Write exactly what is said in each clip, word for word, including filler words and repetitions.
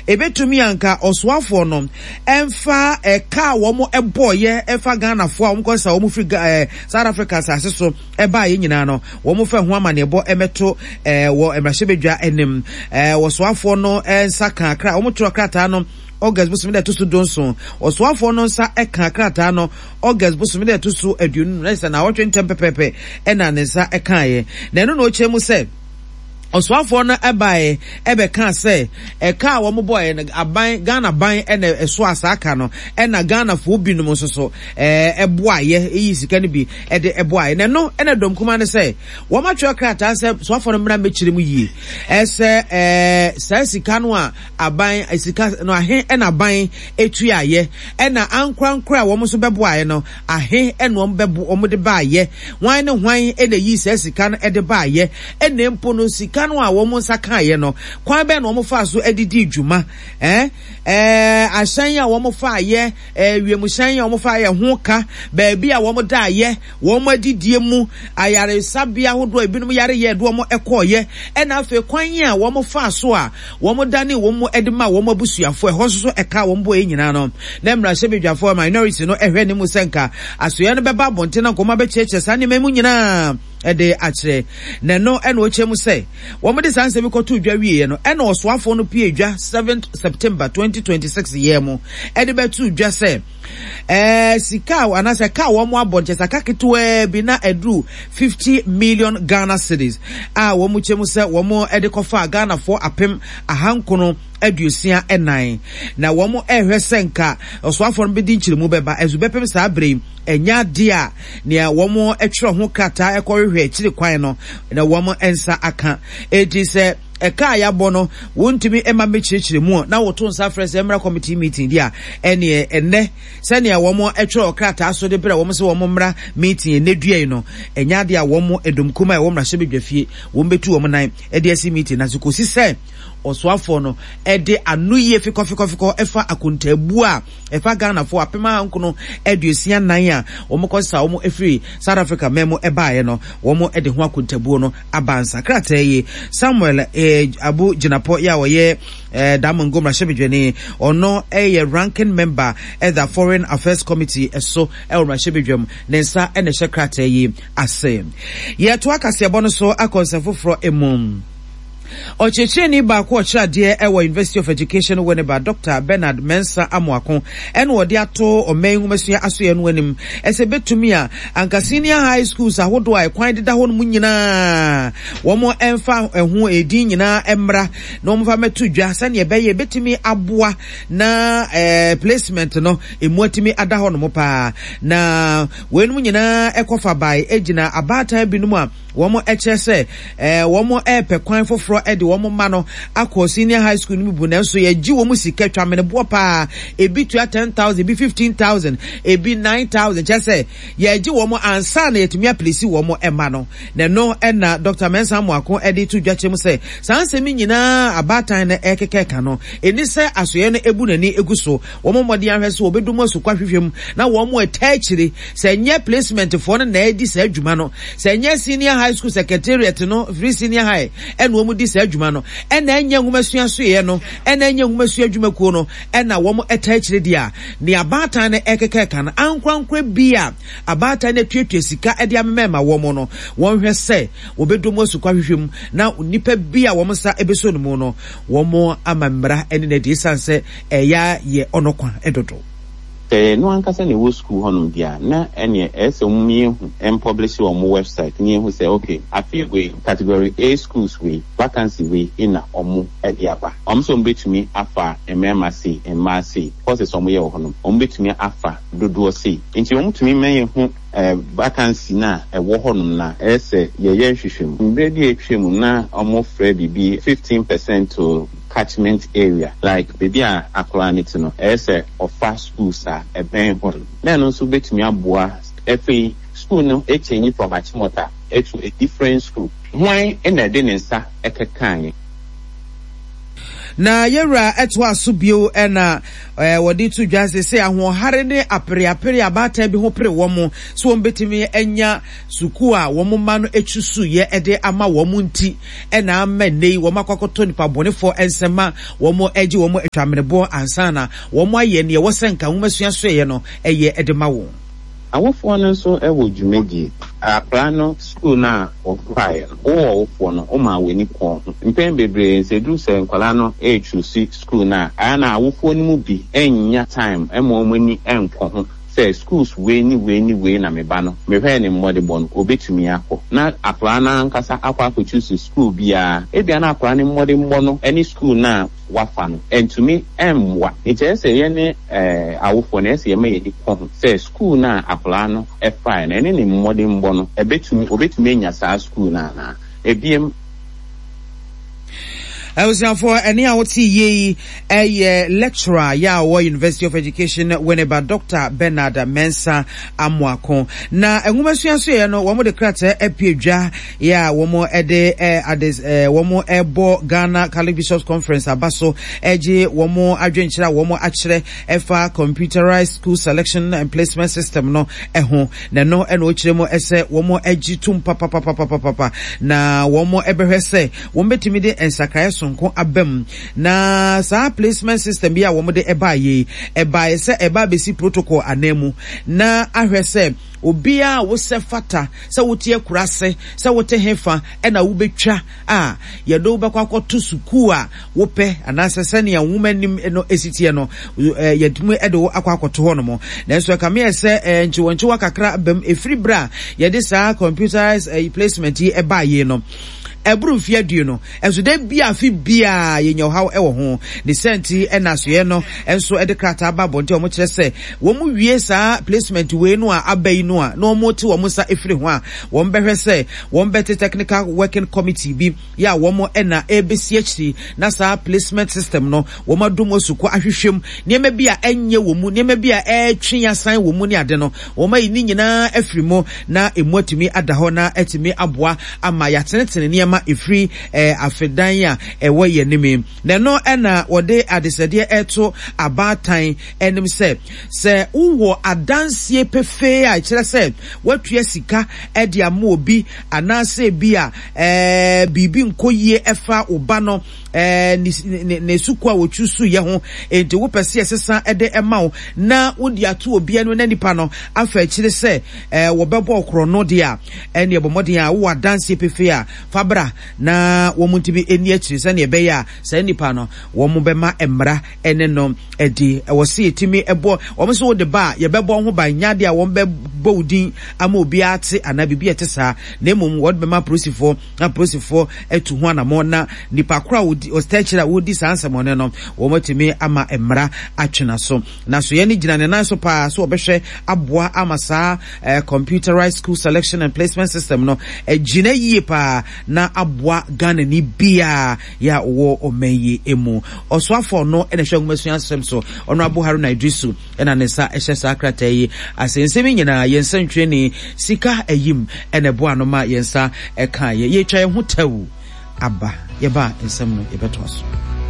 ebetumi anka oswafo no emfa eka wo mo eboye efa Ghana fo a wo mkosa wo mo free South Africa asase so eba ye nyina no wo mo fa ho amane ebo emeto eh wo emrahebedwa enim eh oswafo no ensa kan akra wo mo tro krata no August busumi de tusu donso oswafo no nsa eka krata no August busumi de tusu aduonu na na wo twenty pepepe ena ne nsa eka ye na eno no ochemu se oswafo no ebae ebe kan say e ka wo mo boy na aban Ghana ban e na eso asaka no e na Ghana fo binum so so eh eboaye eyi sika ne bi e de eboaye na no e na dom kuma ne say wo ma twa krata say oswafo no mra mechire mu yie e say eh sa sika no a aban sika no ahe e na ban etuaye e na ankrankra wo mo so beboaye no ahe e no mbebo o mo de baaye wan ne hwan e na yi sa sika no e de baaye e na mpo no sika no a wo mo nsaka ye no kwan be no mo fa so edidi dwuma eh eh asan ya wo mo fa ye eh wiemu san ya wo mo fa ye ho ka ba bia wo mo da ye wo mo adidie mu ayare sabia hodo ebinum yare ye do mo ekoye e na afa kwan ya wo mo fa so a wo mo dane wo mo edima wo mo busuafo e ho so eka wo mbo e nyina no na mra sebedwafo minority no ehwe ne mu senka asoye no beba bonte na koma be cheche sane memu nyina ede achre na no eno ochemu say wo mo de sanse mi koto dwa wie no eno oswafo no pie dwa seventh September twenty twenty-six year mu ede betu dwa say eh sika anase ka wo mo abonche saka ketwe bi na edru fifty million Ghana cedis a wo mo chemu say wo mo ede kofa Ghana for apem ahankono aduosia enan na wo mo ehwe senka oswafo no be di nchiremu beba ezubepem sa abrem enya dia ne wo mo etwere ho kata ekorehwe chiri kwan no na wo mo ensa aka eti se eka ya bono wontimi ema mechirechire mu na woto nsa fresh emra committee meeting dia ene ene se ne wo mo etwere okrata aso de bere wo mo se wo mo mra meeting enedua no enya dia wo mo edomkuma e wo mra hyebedwafie wo mbetu wo mo nan e de asi meeting na zukosi se oswafo no ede anuye fiko fiko fiko efa akontabu a efa Ghana fo apema nkono eduosia nan a omokosa omo efri South Africa memo ebaaye no womo ede ho akontabu no abansa krataye Samuel eh, Abu Jinapo ya woye eh, Damongo Mrashebedweni ono eye ranking member at the Foreign Affairs Committee eso el Mrashebedwem nensa ene krataye ase ye to akase bono so akonsefo fro emum Ochecheni ba ko chade ewa University of Education wene ba Doctor Bernard Mensa Amoako ene wode ato omen humasua asoye no anim ese betumi a anka senior high schools ahodo a kwan deda ho no nyina wo mo emfa eho edi nyina emra no mo fa metu dwa sane ebeye betumi aboa na eh, placement no emuatimi ada ho no mo pa na wenu nyina ekofa bai ejina abata binum a wo mo echese eh wo mo epe kwan foforo ede wo mo ma no akọ senior high school ni bu na so ye gi wo mo sika twamene bo pa ebi to ten thousand ebi fifteen thousand ebi nine thousand chese ye gi wo mo ansa na yetumi aplesi wo mo ema no na no na Doctor Mensa Amoako ede to dwachem se sanse mi nyina abatan na ekekeka no eni se asoye no ebu nani eguso wo mo modi ahweso obedum asu kwahwehwem na wo mo etachiri se nye placement for na edi se adwuma no se nye senior high school secretariat no free senior high en wo mu di se adwuma no en na enya nwumasua so ye no en na enya nwumasua adwuma kuo no en na wo mu etachiri dia ne abatan na ekekeka no ankwankwa bia abatan na tuetue sika ede amema wo mu no won hwe se obedum asu kwahwehwem na nipa bia wo mu sa ebeso no mu no wo mu amambra en na di sanse eya ye onokwa edodo Eh, no one can send a school honum dia na any as um and publish on my website near who say okay I feel we category A schools we vacancy we in a omu ediaba um so to me afa mmc and massy cause some year honum um to me afa dodo say nti um to me men hu eh vacancy na e wo honum na e say ye ye hwehwem mbedi etwem na omo frɛ bibi fifteen percent to catchment area like baby a akwanit no ese ofa schools a eben hon na no so betumi aboa every school no e change from Achimota to a different school why in a densa ekekan na yewra eto asubio ena eh wodi to dwase se ahohare ne apere apere abata bi ho pere womo so won betimi enya suku a womo ma no etusu ye ede ama womo nti ena amene womo akokoto nipa bonefo ensema womo eji womo etwamenebo ansana womo aye ne wo senka womasua so ye no eye ede ma wo awofo no so ewo dwumedi a plano school na ofai o awofo no o ma weni ko mpem bebre se du se nkwala no e choose school na ana awofo no mu bi enya time e mo mani enko ho say schools we ni we ni we na me ba no me hwe ni mmode bon obetumi akọ na akwa na nkasa akwa akọ choose school bia e bia na akwa ni mmode mbo no any school na wafa no and to me emwa it is say any eh awofo na say me yedi ko say school na akwa no e fine any ni mmode mbo no e betumi obetumi nya sa school na na e biem I was here for any out ye a lecturer ya wa University of Education whenever Doctor Bernard Mensah Amoako na enwumasu aso ye no wo mo de krata epiedwa ya wo mo ede ades wo mo ebo Ghana Catholic Bishops Conference abaso eje wo mo adwenkyira wo mo akire efa computerized school selection and placement system no eho na no eno okire mo ese wo mo agi tum papa papa papa papa na wo mo ebehwe se wo betimi de ensakaye sonko abem na sa placement system bia wo mo de eba ye eba se eba besi protocol anemu na ahwese obia wo se fata se wotie kurase se wote hefa e na wo betwa a ye do be kwakoto suku a wo pe anase se ne womanim no esitie no ye dum e do akwakoto ho no mo na so ka me se nchi wonchi wakakra abem efri bra ye de sa computerized placement yi eba ye no ebru fia duo no enso de bia fi bia ye nya haw e wo ho ne senti enaso ye no enso e de krata ba bonte o mo kire se wo mu wie sa placement we no a abai no a no mo ti wo mo sa efiri ho a wo mbehwe se wo mbete technical working committee bi ya wo mo ena A B C H C na sa placement system no wo madum osuko ahwehwem niema bia enye wo mu niema bia e twen asan wo mu ne ade no wo mai ni nyina afiri mo na emotimi ada ho na etimi aboa ama ya tenetene niema ma ifri eh afedan ya ewo ye nimi na no ena wode adesede eto abatan enim se se uwo adansie pefe a kire se watua sika e de ama obi anase bi a eh bibi nkoyie efa oba no eh ne sukwa wochusu ye ho enti wo pese esesa ede ema na wodi ato obi eno na nipa no afa kire se eh wo bebo okro no de a ene ebomodin a wo adansie pefe a fabra na wo muntibi eni akiri se ne ebe ya se nipa no wo mu bema emra ene no edi wo se etimi ebo wo mo so wo de ba ye bebo ho ba nyade a wo bebo udin ama obi ate ana bibi etesa na emum wo de bema prosifo na prosifo etu ho na mo na nipa kra wo ostechira wo di sansem one no wo motimi ama emra atwena so na so ye ni gina ne nan so pa so obehwe aboa ama sa eh, computerized school selection and placement system no egina yie pa na aboa Ghana ni bia ya wo omenye emu oswafo no ene hwagumasuan asem so ono abo Haruna Idrisu ena nesa ehye sakrata yi asensemi nyina yensantwe ni sika ayim ene bo anoma yensa eka ye ye twa ho tawu aba ye ba ensem no ye beto so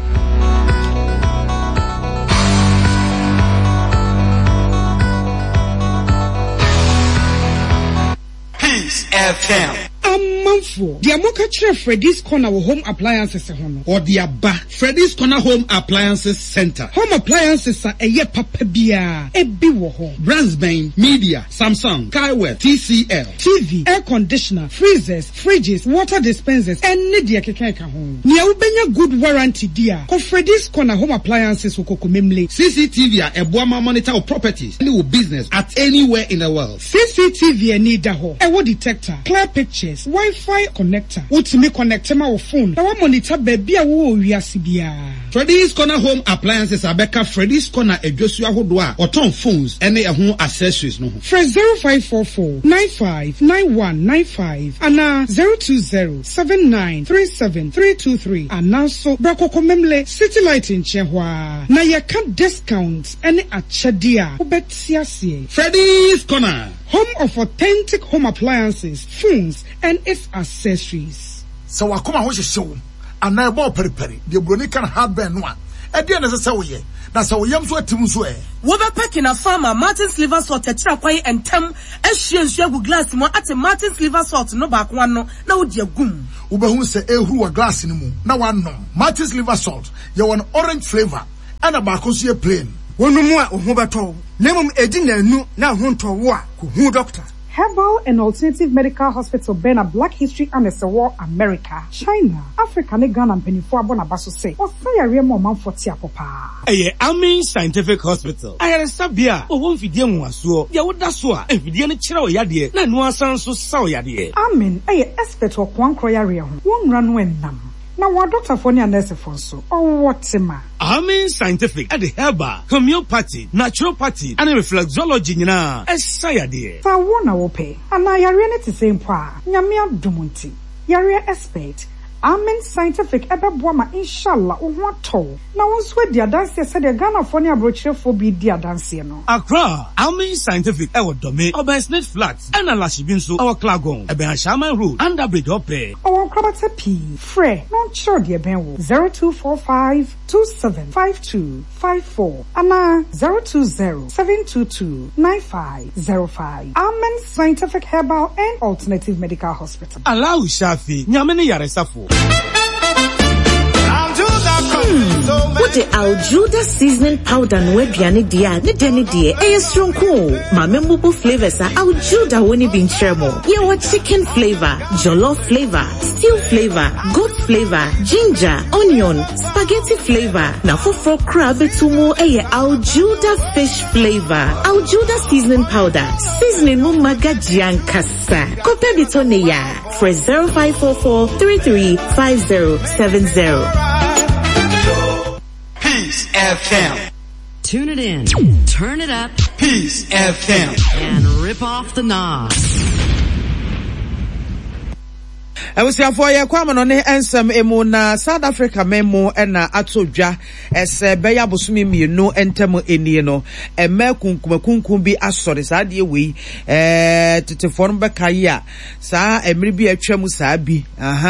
Peace F M. Amanfo, the Amoka Chere Freddy's Corner Home Appliances hono. Or the Abba Freddy's Corner Home Appliances Center. Home appliances are a ye papa bia, e bi wo ho. Brandsbane, Media, Samsung, Kaiware, T C L, T V, air conditioner, freezers, fridges, water dispensers, and media kekeka ho. Nia ubenya good warranty dia. Ko Freddy's Corner Home Appliances ukoko memle. C C T V a ebuama monitor of properties, any business at anywhere in the world. C C T V e need da ho. E wo detector, clear pictures, Wi-Fi connector. Utimi connect ma wo phone. Na wa monitor baby a wo wiase bia. Freddy's Corner Home Appliances abeka Freddy's Corner edwosu ahodo a oton phones ene ehun accessories no ho. Fresh zero five four four nine five nine one nine five ana zero two zero seven nine three seven three two three ana so brakoko memle City Light in Chehwa. Na ye can discounts ene achede a obetia se. Freddy's Corner, home of authentic home appliances, phones and its accessories. So wakoma ho hyehyɛ ana e bo periperi de broni kan heartburn no a e de na se wo ye na se wo yam so atim so e wo be packing a farmer Martin's liver salt e tira kwai entem ehie nsu agu glass mo ate Martin's liver salt no ba ko ano na wo di agum wo be hu se ehuru wa glass ni mu na wa nom Martin's liver salt ye won orange flavor ana ba ko so ye plain wonu mu a ho beto nemum edi na nu na ho nto wo a ko hu doctor. Herbal and Alternative Medical Hospital Bena Black History and War America, China, Africa, ne Ghana and Penifua Bonabaso say, or say a real man for Tiapopa. Aye, Amin Scientific Hospital. I had a sabia, or one fidian was so, ya would that's what, if you didn't chill yadi, na no sans so saw yadi. Amin, aye, expert or one croya, one run when nam. Now, what doctor for near nurse for so, or what's a man? Amin Scientific at the herbal, homeopathy, naturopathy, and reflexology na esayade. Sa wona wo pe. Ana yare ne te same pa. Nyame adumunti. Yare expert. Amen Scientific ebeboa ma inshallah wo ho to. Na won so dia dance said the Ghana for ne abrochirefo bi dia dance no. Accra, Amin Scientific e wo dome, Obersnet Flats, and Alashibin so our Klagon, Ebe Shaman Road, under bridge ope. Our Krabata P. Fre, non sure dia ben wo. zero two four five two seven five two five four. Ana zero two zero seven two two nine five zero five. Amen Scientific Herbal and Alternative Medical Hospital. Allow Shafi, Nyamene Yaresafo. What the Aljuda seasoning powder no aduane dia ne de ne de e stronko ma membubu flavors are Aljuda woni bi ncheremo ye wa chicken flavor, jollof flavor, stew flavor, goat flavor, ginger, onion, spaghetti flavor na foforo crab tumu e Aljuda fish flavor. Aljuda seasoning powder seasoning no magajian kasa kope bitone ya for zero five four four three three five zero seven zero. Peace F M. Tune it in, turn it up, Peace F M, and rip off the knob. I was here for your kwama ne ensem emu na South Africa memo na atodwa ese beya bosumi mienu entemu enie no eme kunkum kunkum bi asore saa de we eh tetefon be kaya saa emri bi atwam saa bi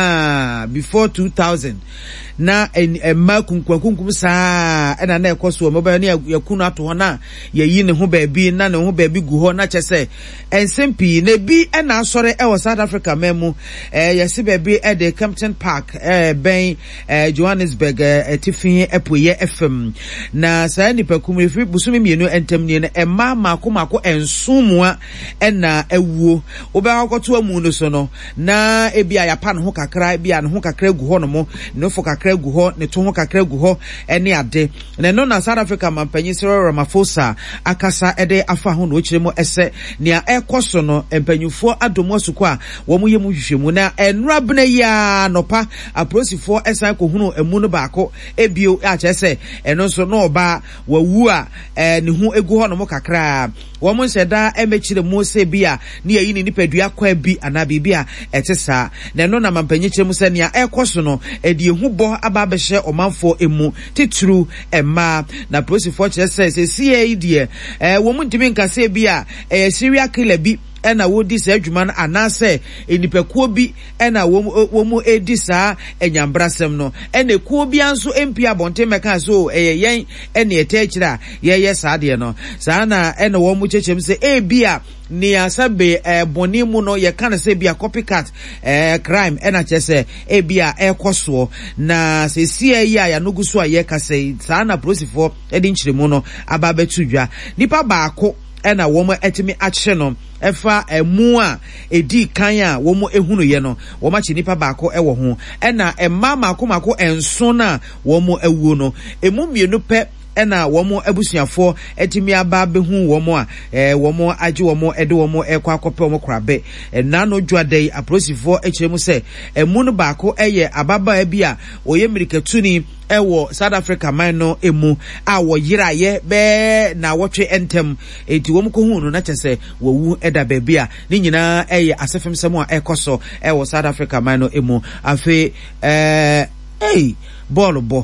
aha before two thousand na ema kunkum kunkum saa ena na ekoso mo be na yakunu ato ho na yayi ne ho baabi na ne ho baabi gu ho na chese ensempi na bi na asore e wo South Africa memo eh yes baby at the Campton Park eh ben eh Johannesburg eh Tiffin Epoye F M na sa ni pakum free busumi mienu entem ni na emma mako mako ensumua ena ewuo obe akoto amu no so no na ebia ya pa no ho kakra ebia no ho kakra gu ho no mo no fo kakra gu ho ne to ho kakra gu ho ene ade na no na South Africa mampanyi Cyril Ramaphosa akasa ede afa ho no chire mo ese nia ekoso no empanyufo adomo asuko a wo mo yemu hwehwemu na enra bna ya nopa aprosifo esan ko hunu emu no baako ebio a chese eno so no oba wawu a ne hu egu ho no mo kakra wo mo nseda emechire mo se bia ne yayi ni nipadua kwa bi ana bibia etesa na no na mampanyi chire mo se ne ekoso no edi hu bo aba behye omanfo emu titru emma na aprosifo chese se sie die eh wo mo ntimi nkase bia eh serial killer bi ena wodi sa adwuma na anase enipakuo bi ena wo mu edi sa enyambrasem no ena ekuo bi anso empi abonte meka so eyen ena etechira ye ye sa de no sa na ena wo mu chechem se e bia ni asabe eh, boni mu no ye kan se bia copycat eh, crime ena chese e bia ekoso na se sie ya ya noguso a ye kase sa na prosifo edi nchiremu no aba betudwa nipa baako ena wo mu etimi ache no efa emu a edi kan a wo mu ehunu ye no wo ma chi nipa baako ewo ho ena emma mako mako enso na wo mu ewuo no emu mienu pe ena wo mu abusuafo etimi aba behu wo mu a eh wo mu age wo mu ede wo mu ekwa akope wo mu krabe ena no dwadai aprosifo echiremu se emu no baako eye ababa bi a oye mirikatuni ewo South Africa man no emu a wo yiraye be na wotwe entem enti wo mko hu no na chese wo wu eda baabi a ni nyina eye asefem semo a ekoso ewo South Africa man no emu afi eh hey ball bo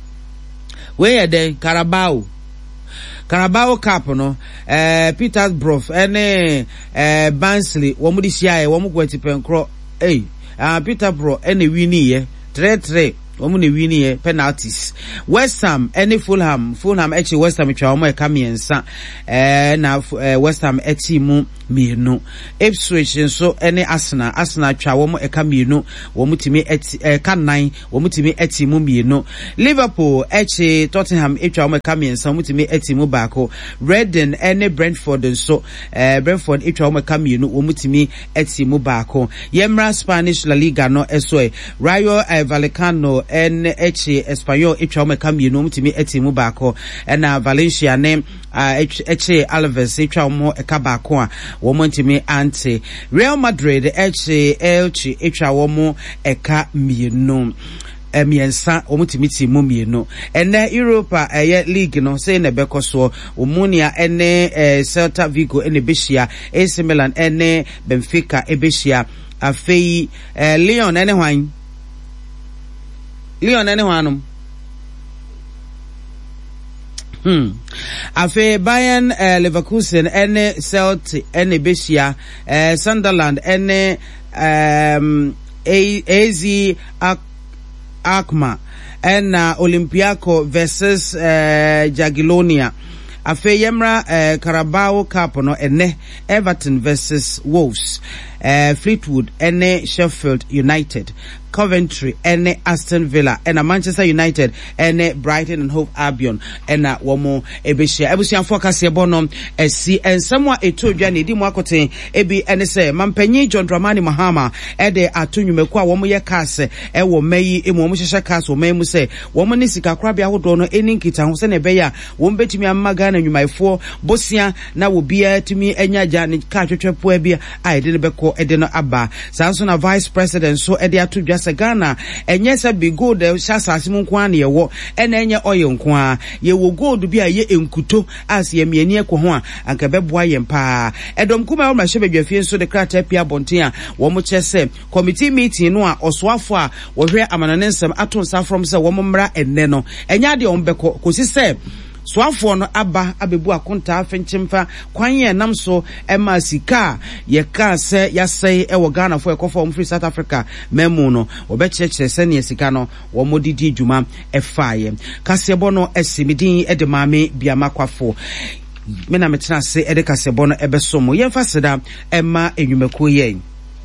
we ya den Carabao Carabao Cup no eh Petersburg ene eh Barnsley wo mu di hia e wo mu gwati penkro hey ah Petersburg ene wini ye three three omu ne wini penalties. West Ham any Fulham Fulham actually West Ham twa omo e ka miensa eh na uh, West Ham eti mu mienu. Ipswich nso any Arsenal Arsenal twa omo e ka mienu omu timi eti eh, ka nine omu timi eti mu mienu. Liverpool actually Tottenham etwa omo e ka miensa omu timi eti mu baako. Reading any Brentford nso eh Brentford etwa omo e ka mienu omu timi eti mu baako. Yemra Spanish La Liga no eso e Rayo eh, Vallecano en echi Espanyol etwa omo e ka mienu omu timi eti mu baako. Na Valencia ne uh, echi Alaves etwa omo e ka baako a womo ntimi ante. Real Madrid echi Elche etwa omo e ka mienu. Emiensa omutimiti mu mienu. Ene Europa eye league no say na bekoso Omonia ene eh, Celta Vigo ene Beshia, A C Milan ene Benfica ebeshia, afei eh, Lyon ene hwan Lyon ene hwanum Hmm. Afe Bayern uh, Leverkusen ene Celtic ene Beshia, uh, Sunderland ene um, A Z Akma and uh, Olympiaco versus uh, Jagiellonia. Afe Yemra uh, Carabao Cup no ene Everton versus Wolves. Uh, Fleetwood ene Sheffield United. Coventry ene Aston Villa and Manchester United ene Brighton and Hove Albion and womo ebeshia ebusian forecast ebono esi ensemwa etodwa ne di mu akoten ebi ene se mampanyi John Dramani Mahama ede atonwumeku a womo ye case e wo mayi emu womo hyehye case wo mayi mu se womo ne sika krabia hodo no eni nkita ho se ne beya womo betimi amaga na nwumaifo bosia na wo bia timi enyaja ne ka twetwepo bia a ede ne beko ede no aba sanso na vice president so ede atodwa Ghana enye se bi gold shasa asimu nko an ye wo ena enye oye nko a ye wo gold bi a ye enkuto as ye miani ekwo ho a anka beboa ye mpa edom kuma wo mahye badwafie nso de krata pia bonten a wo mo chese committee meeting no a osoafo a wo hwe amananensem atonsa from se wo mo mra enne no enya de on beko kosi se Swafo no aba abebu akonta afenchemfa kwanye nam so ema sika ye ka se yasai e wo Ghana fo ekofo om free South Africa memu no obecheche se ne sika no wo modidi djuma e faaye kasebo no esimidin e de mame biama kwafo mena metena se e de kasebo no ebesomo yemfa seda ema enwumako yen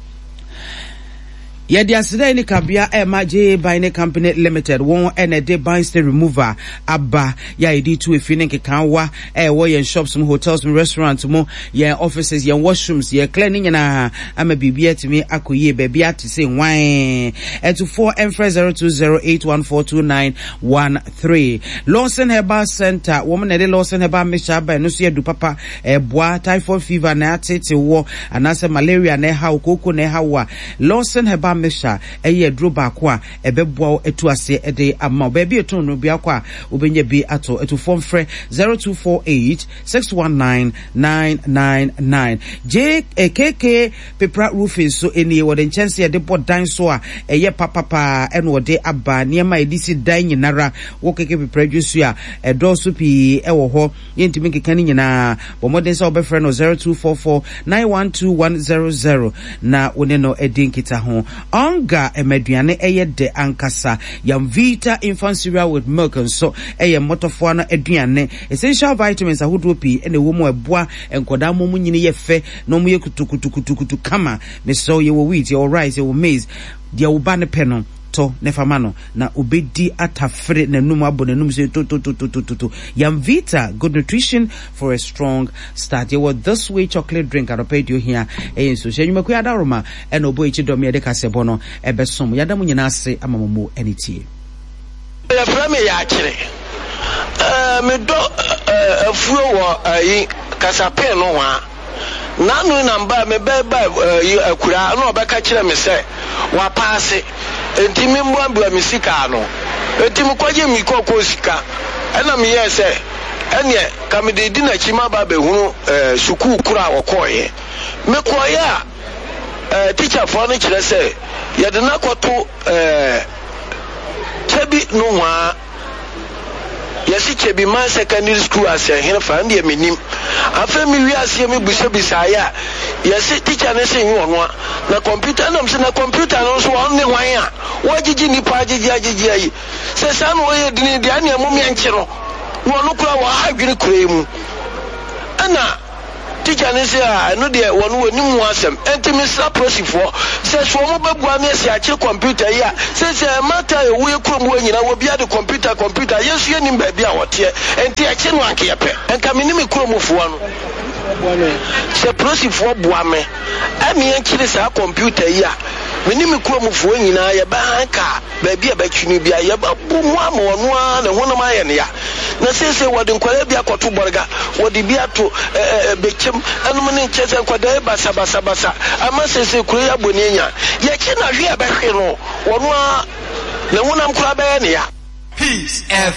Yedi asida ni kabia ema J Bine Company Limited won ene de bine remover aba ya edi tu efine nkekanwa e wo yen shops mu hotels mu restaurants mu yen offices yen washrooms yen cleaning na ama bibia timi akoye baby atise wan etu four M zero two zero eight one four two nine one three Lawson Herbal Center wo na de Lawson Herbal Mixture ba no so yedu papa e boa typhoid fever na atete wo anase malaria na ha okoko na ha wa Lawson Herbal Mesha eye dro ba kwa ebeboa etu ase ede ama baby eton no bia kwa obenye bi ato etu form frɛ zero two four eight six one nine nine nine nine J K K Pepra Roofing so eni wo de chance ye de bod dan so a eye papapa eno wo de aba niema edisi dan nyinara wo K K Pepra dwusu a edo so pi e wo ho yentimi kekani nyina bo modern so obefrɛ no zero two four four nine one two one zero zero na one no edin kita ho Onga emeduane eye de ankasa yam vita infant cereal with milk and so eye motofo na eduane essential vitamins ahodo pi ene wo mu eboa enkoda mo mu nyine ye fe no mu ye kutukutukutukutu kama me so ye wo wheat ye wo rice ye wo maize dia wo ba ne pe no to nefamano na obedi atafre na num abo na num se to to to to to to yam vita good nutrition for a strong start. You want this way chocolate drink at pay you here e so she nyuma ku ya daroma e no boy chidom ye de kasebo no e besom ya damu nyina ase amamomo enitie ya frame ya kire eh me do afuo wo ayi kasape no wa nanu namba me be ba akura no obeka kire me se wa paase entimi mbwa misika no entimi kwaje mi kokko sika ena mi ye se enye kamede di na chima ba be hunu eh suku kura wokoye me koye a eh teacher for no kire se ye de na koto eh chebi no wa yesi chebi man secondary school as a here fa ndi eminim afa mi wi ase mi busa bisa ya yesi teacher ne se nwo no na computer na mse na computer no so on ne wan a wagigi ni pa agigi agigi ayi se sa no ye dini dia ne mu mi ankyero no no kura wa adwene kura mu ana teacher ne say ah no de wonu woni mu asem enti misra prosifo say so mo babua me say akire computer ya say say matter e we krom we nyina wo bia de computer computer yesu ye nim ba bia wote enti akire no anke yepe enka me nim krom fo no say prosifo bua me ami akire sa computer ya me nim krom fo nyina ye ba anka ba bia ba twini bia ye ba bu mu ama wono a na hono ma ye ne ya na say say wodi nkwale bia kwato borga wodi bia to bechem anum ne chese kwada basa basa basa ama sese kuro ya bonenya ye chi na hwe abehwe no wono a na wonam kura ba ye ne ya Peace F